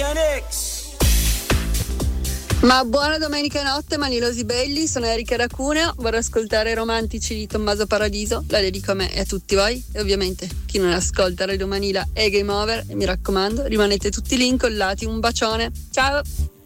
Ma buona domenica notte, Manilosi belli, sono Erika da Cuneo, vorrei ascoltare i Romantici di Tommaso Paradiso, la dedico a me e a tutti voi, e ovviamente chi non ascolta Radio Manila è game over, e mi raccomando rimanete tutti lì incollati, un bacione, ciao!